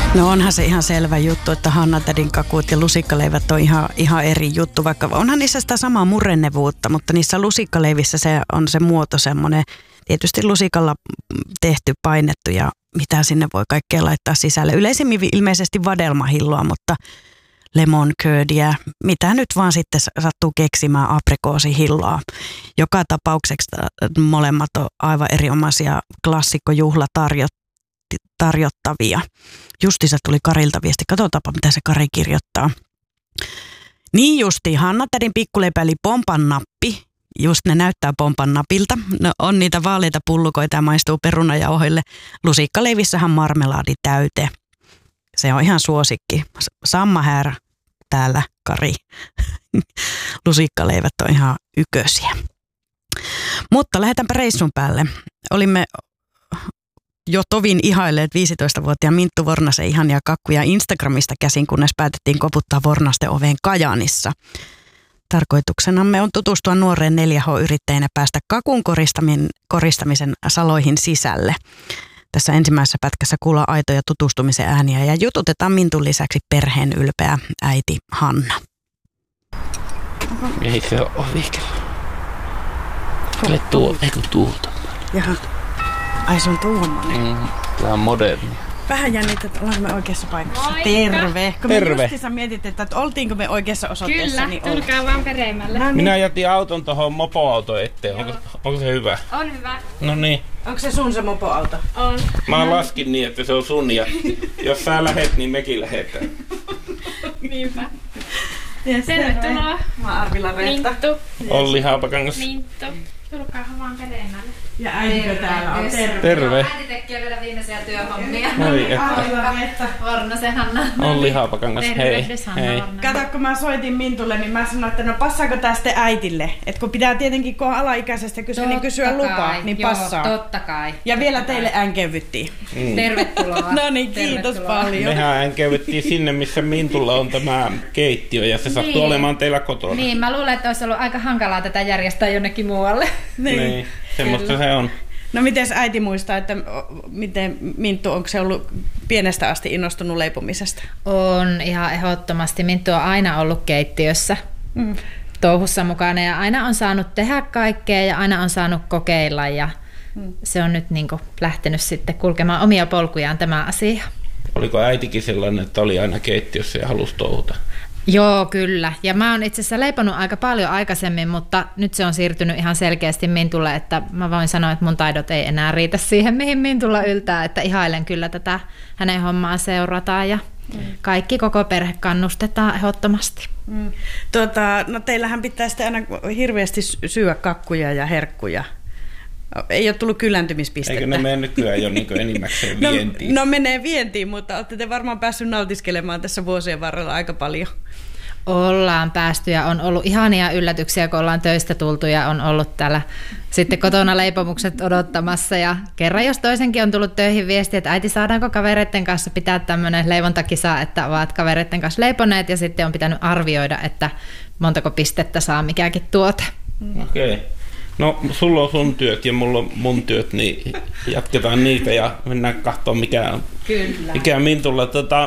No onhan se ihan selvä juttu, että Hanna Tädin kakut ja lusikkaleivät on ihan eri juttu, vaikka onhan niissä sitä samaa murennevuutta, mutta niissä lusikkaleivissä se on se muoto semmoinen, tietysti lusikalla tehty, painettu ja mitä sinne voi kaikkea laittaa sisälle. Yleisemmin ilmeisesti vadelmahilloa, mutta lemon curdia, mitä nyt vaan sitten sattuu keksimään, aprikoosihilloa. Joka tapauksessa molemmat on aivan erinomaisia klassikkojuhlatarjottavia. Justiinsa tuli Karilta viesti, katsotaanpa mitä se Kari kirjoittaa. Niin justi, Hanna Tädin pikkuleipä eli pompan nappi. Just ne näyttää pompan napilta. No, on niitä vaaleita pullukoita ja maistuu perunajauhoille. Lusikkaleivissähän marmelaadi täyte. Se on ihan suosikki. Samma här täällä, Kari. Lusikkaleivät on ihan ykösiä. Mutta lähdetäänpä reissun päälle. Olimme jo tovin ihailleet 15-vuotiaan Minttu Vornasen ihania kakkuja Instagramista käsin, kunnes päätettiin koputtaa Vornasten oveen Kajaanissa. Tarkoituksenamme on tutustua nuoreen 4H-yrittäjänä päästä kakun koristamisen saloihin sisälle. Tässä ensimmäisessä pätkässä kuullaan aitoja tutustumisen ääniä ja jututetaan Mintun lisäksi perheen ylpeä äiti Hanna. Ei se ole ovikella. Eikö tuulta? Jaha. Ai se on tuommoinen. Tämä on moderni. Vähän jännittää, ollaanko me oikeassa paikassa. Moikka. Terve. Kun Terve. me justiinsa mietittiin, että oltiinko me oikeassa osoitteessa. Kyllä, niin tulkaa vaan pereimmälle. No niin. Minä jätin auton tuohon mopoauton eteen. Onko se hyvä? On hyvä. No niin. Onko se sun se mopoauto? On. Mä laskin niin, että se on sun ja jos sä lähet, niin mekin lähetään. Niinpä. Yes, Tervetuloa. Mä oon Arvila Reetta. Minttu. Olli Haapakangas. Minttu. Tulkaa vaan pereimmälle. Ja äitikö täällä on? Terve. Terve. Äiti tekee vielä viimeisiä työhommia. Moi, että. Arvila Reetta. Vornasen Hanna. Olli Haapakangas, hei. Tervehdys, Hanna Hei. Vornanen. Kato, kun mä soitin Mintulle, niin mä sanoin, että no passaako tää sitten äitille? Että kun pitää tietenkin, kun on alaikäisestä kysyä, niin kysyä lupaa, niin passaa. Totta kai. Ja vielä teille äänkevyttiin. Tervetuloa. No niin, kiitos paljon. Mehän äänkevettiin sinne, missä Mintulla on tämä keittiö ja se sattuu olemaan teillä kotona. Niin, mä luulen, että olisi ollut aika hankalaa tätä järjestää jonnekin muualle. Niin, semmoista se on. No miten äiti muistaa, että miten Minttu, onko se ollut pienestä asti innostunut leipomisesta? On ihan ehdottomasti. Minttu on aina ollut keittiössä touhussa mukana ja aina on saanut tehdä kaikkea ja aina on saanut kokeilla ja se on nyt niin kuin lähtenyt sitten kulkemaan omia polkujaan tämä asia. Oliko äitikin sellainen, että oli aina keittiössä ja halusi touhuta? Joo, kyllä. Ja mä oon itse asiassa leiponut aika paljon aikaisemmin, mutta nyt se on siirtynyt ihan selkeästi Mintulle, että mä voin sanoa, että mun taidot ei enää riitä siihen, mihin Mintulla yltää, että ihailen kyllä tätä hänen hommaa seurataan ja kaikki koko perhe kannustetaan ehdottomasti. No teillähän pitää sitten aina hirveästi syödä kakkuja ja herkkuja. Ei ole tullut kyllääntymispistettä. Eikö ne mene nykyään jo niin enimmäkseen vientiin? No menee vientiin, mutta olette te varmaan päässyt nautiskelemaan tässä vuosien varrella aika paljon. Ollaan päästy ja on ollut ihania yllätyksiä, kun ollaan töistä tultu ja on ollut täällä sitten kotona leipomukset odottamassa. Ja kerran jos toisenkin on tullut töihin viesti, että äiti saadaanko kavereiden kanssa pitää tämmöinen leivontakisa, että ovat kavereiden kanssa leiponeet ja sitten on pitänyt arvioida, että montako pistettä saa mikäkin tuote. Okei. No, sulla on sun työt ja mulla on mun työt, niin jatketaan niitä ja mennään katsomaan mikä Mintulla.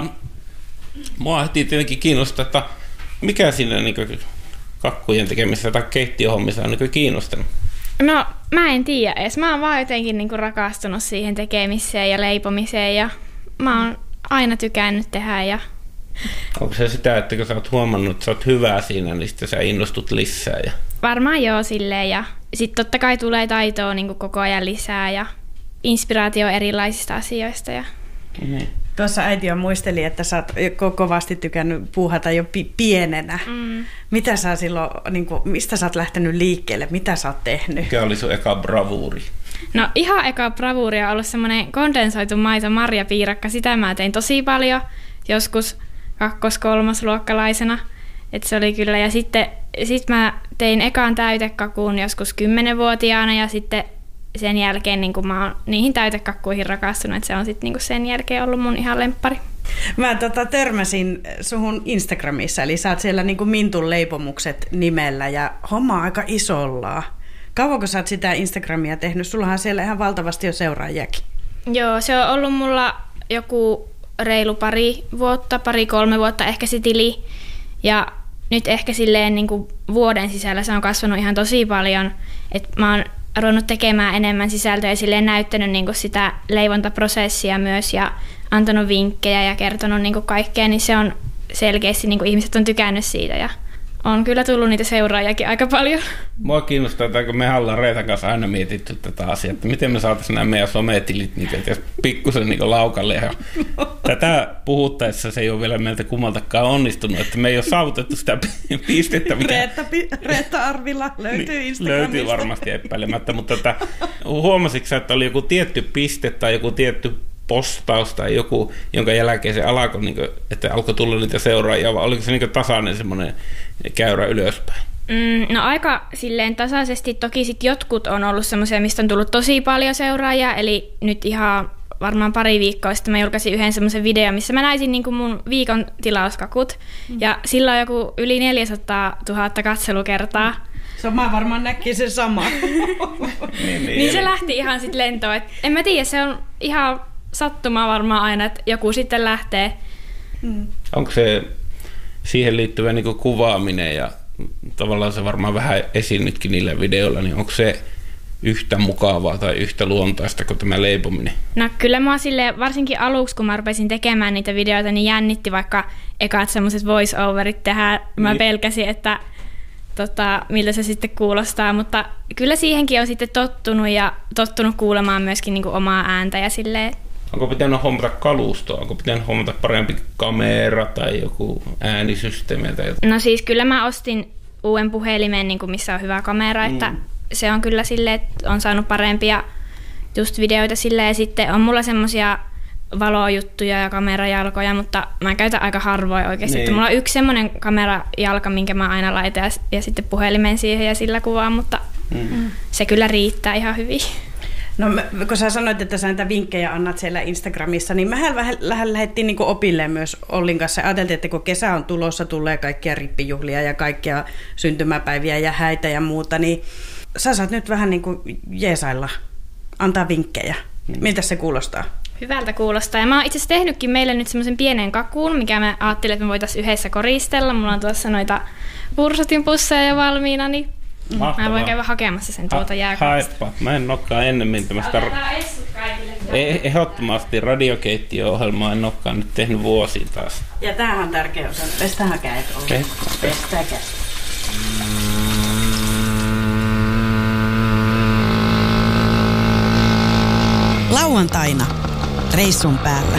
Mua heti tietenkin kiinnostaa, että mikä siinä niin kakkujen tekemisessä tai keittiöhommissa on niin kiinnostanut? No, mä en tiedä edes. Mä oon vaan jotenkin niinku rakastunut siihen tekemiseen ja leipomiseen ja mä oon aina tykännyt tehdä ja Onko se sitä, että kun sä oot huomannut, että sä oot hyvää siinä, niin sitten sä innostut lisää? Ja... Varmaan joo silleen ja sitten totta kai tulee taitoa niin kuin koko ajan lisää ja inspiraatio erilaisista asioista. Ja... Tuossa äiti jo muisteli, että sä oot kovasti tykännyt puuhata jo pienenä. Mitä sä silloin, niin kuin, mistä sä oot lähtenyt liikkeelle? Mitä sä oot tehnyt? Mikä oli sun eka bravuuri? No ihan eka bravuuri on ollut semmoinen kondensoitu maito marjapiirakka. Sitä mä tein tosi paljon, joskus 2-3 luokkalaisena. Et se oli kyllä. Ja sitten mä tein ekan täytekakun joskus 10-vuotiaana ja sitten sen jälkeen niin kun mä oon niihin täytekakkuihin rakastunut, että se on sitten niin sen jälkeen ollut mun ihan lemppari. Mä törmäsin suhun Instagramissa, eli sä oot siellä niin kuin Mintun leipomukset nimellä ja homma on aika isolla. Kauanko sä oot sitä Instagramia tehnyt? Sullahan siellä ihan valtavasti jo seuraajiakin. Joo, se on ollut mulla joku reilu 3 vuotta ehkä se tili. Ja nyt ehkä silleen niin kuin vuoden sisällä se on kasvanut ihan tosi paljon. Että mä oon ruvennut tekemään enemmän sisältöä ja silleen näyttänyt niin kuin sitä leivontaprosessia myös ja antanut vinkkejä ja kertonut niin kuin kaikkea, niin se on selkeästi niin kuin ihmiset on tykännyt siitä ja on kyllä tullut niitä seuraajakin aika paljon. Mua kiinnostaa, että kun me ollaan Reetan kanssa aina mietitty tätä asiaa, että miten me saataisiin nämä meidän sometilit niin pikkusen niin laukalle. Ja tätä puhuttaessa se ei ole vielä meiltä kummaltakaan onnistunut, että me ei ole saavutettu sitä pistettä. Mikä Reetta Arvila löytyy Instagramista. Löytyy varmasti epäilemättä, mutta huomasitko sä, että oli joku tietty piste tai joku tietty postaus tai joku, jonka jälkeen se alkoi, niin kuin, että alkoi tulla niitä seuraajia, vai oliko se niin tasainen semmoinen käyrä ylöspäin? No aika silleen tasaisesti. Toki sit jotkut on ollut semmoisia, mistä on tullut tosi paljon seuraajia, eli nyt ihan varmaan pari viikkoa sitten mä julkaisin yhden semmoisen videon, missä mä näisin niin kuin mun viikon tilauskakut, ja silloin joku yli 400 000 katselukertaa. Mä varmaan näkin sen sama. niin se lähti ihan sitten lentoon. En mä tiedä, se on ihan sattumaa varmaan aina, että joku sitten lähtee. Onko se siihen liittyvä niin kuin kuvaaminen ja tavallaan se varmaan vähän esiinnytkin niillä videoilla, niin onko se yhtä mukavaa tai yhtä luontaista kuin tämä leipominen? No kyllä mua silleen, varsinkin aluksi kun mä rupesin tekemään niitä videoita, niin jännitti vaikka ekat semmoiset voice-overit tehdä. Mä pelkäsin, että miltä se sitten kuulostaa, mutta kyllä siihenkin on sitten tottunut kuulemaan myöskin niin kuin omaa ääntä ja silleen. Onko pitänyt hommata kalustoa? Onko pitänyt hommata parempi kamera tai joku äänisysteemi? Tai jotain? No siis kyllä mä ostin uuden puhelimen, niin kuin missä on hyvä kamera, että se on kyllä silleen, että on saanut parempia just videoita silleen, ja sitten on mulla semmosia valojuttuja ja kamerajalkoja, mutta mä käytän aika harvoin oikeasti. Että mulla on yksi semmoinen kamerajalka, minkä mä aina laitan ja sitten puhelimen siihen ja sillä kuvaan, mutta se kyllä riittää ihan hyvin. No kun sä sanoit, että sä näitä vinkkejä annat siellä Instagramissa, niin mehän vähän lähdettiin niin opille myös Ollin kanssa. Ajateltiin, että kun kesä on tulossa, tulee kaikkia rippijuhlia ja kaikkia syntymäpäiviä ja häitä ja muuta, niin sä saat nyt vähän niin kuin jeesailla, antaa vinkkejä. Miltä se kuulostaa? Hyvältä kuulostaa. Ja mä oon itse asiassa tehnytkin meille nyt semmoisen pienen kakuun, mikä mä ajattelin, että me voitaisiin yhdessä koristella. Mulla on tuossa noita Pursutin pusseja jo valmiina, niin mahtavaa. Mä voin käydä hakemassa sen tuolta jääkaapista. Haetpa. Mä en olekaan ennemmin tämmöistä. Otetaan essut kaikille. Ehdottomasti radiokeittiö-ohjelmaa en olekaan nyt tehnyt vuosiin taas. Ja tämähän on tärkeä osa. Pestähän kädet ollen. Pestää kädet. Lauantaina reissun päällä.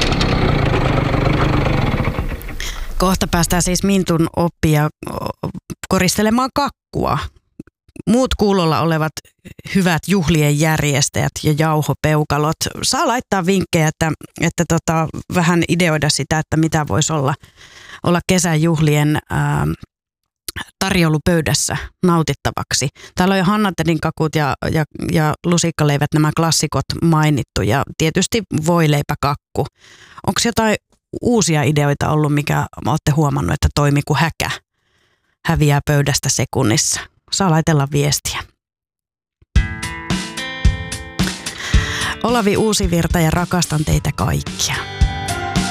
Kohta päästään siis Mintun oppia koristelemaan kakkua. Muut kuulolla olevat hyvät juhlien järjestäjät ja jauhopeukalot saa laittaa vinkkejä, että vähän ideoida sitä, että mitä voisi olla kesäjuhlien tarjoulupöydässä nautittavaksi. Täällä on jo Hannatedin kakut ja lusikkaleivät, nämä klassikot mainittu, ja tietysti voileipäkakku. Onko jotain uusia ideoita ollut, mikä olette huomannut, että toimii kuin häkä? Häviää pöydästä sekunnissa. Saa laitella viestiä. Olavi Uusivirta ja rakastan teitä kaikkia.